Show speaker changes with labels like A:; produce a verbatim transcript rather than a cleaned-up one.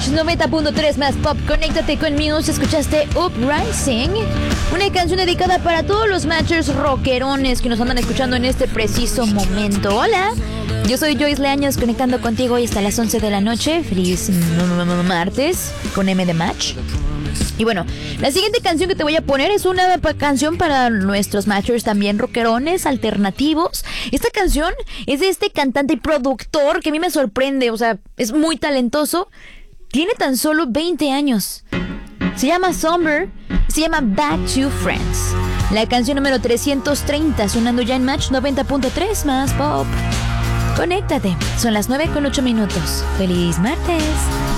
A: noventa punto tres más pop. Conéctate con Muse. Escuchaste Uprising, una canción dedicada para todos los matchers rockerones que nos andan escuchando en este preciso momento. Hola, yo soy Joyce Leaños, conectando contigo hoy hasta las once de la noche. Feliz martes con M de Match. Y bueno, la siguiente canción que te voy a poner es una canción para nuestros matchers también rockerones, alternativos. Esta canción es de este cantante y productor que a mí me sorprende, o sea, es muy talentoso. Tiene tan solo veinte años. Se llama Somber, se llama Back to Friends. La canción número trescientos treinta, sonando ya en Match noventa punto tres más pop. Conéctate, son las nueve con ocho minutos. ¡Feliz martes!